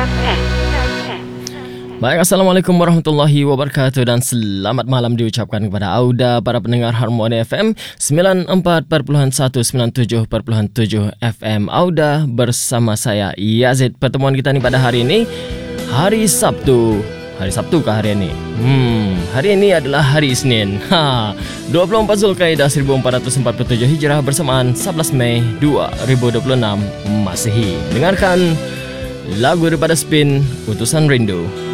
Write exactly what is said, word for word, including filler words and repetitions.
Baik, Assalamualaikum warahmatullahi wabarakatuh dan selamat malam diucapkan kepada Auda, para pendengar Harmoni F M sembilan puluh empat perpuluhan satu, sembilan puluh tujuh perpuluhan tujuh F M Auda bersama saya Yazid. Pertemuan kita ni pada hari ini, hari Sabtu. Hari Sabtu kah hari ini? Hmm, hari ini adalah hari Isnin. Ha, dua puluh empat Zulkaidah seribu empat ratus empat puluh tujuh Hijrah bersamaan sebelas Mei dua ribu dua puluh enam Masehi. Dengarkan lagu daripada Spin, Utusan Rindu.